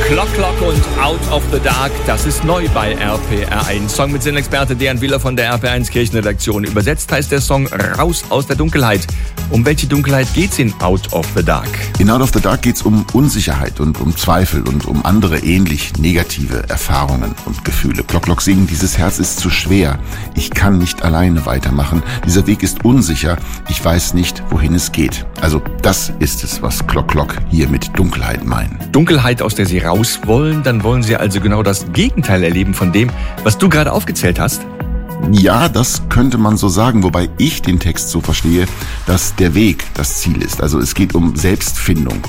Clock Clock und Out of the Dark, das ist neu bei RPR1. Song mit Sinnexperte Dejan Willer von der RPR1 Kirchenredaktion. Übersetzt heißt der Song Raus aus der Dunkelheit. Um welche Dunkelheit geht's in Out of the Dark? In Out of the Dark geht's um Unsicherheit und um Zweifel und um andere ähnlich negative Erfahrungen und Gefühle. Clock Clock singen, dieses Herz ist zu schwer. Ich kann nicht alleine weitermachen. Dieser Weg ist unsicher. Ich weiß nicht, wohin es geht. Also das ist es, was Clock Clock hier mit Dunkelheit meinen. Dunkelheit, aus der Sie raus wollen, dann wollen Sie also genau das Gegenteil erleben von dem, was du gerade aufgezählt hast? Ja, das könnte man so sagen, wobei ich den Text so verstehe, dass der Weg das Ziel ist. Also es geht um Selbstfindung,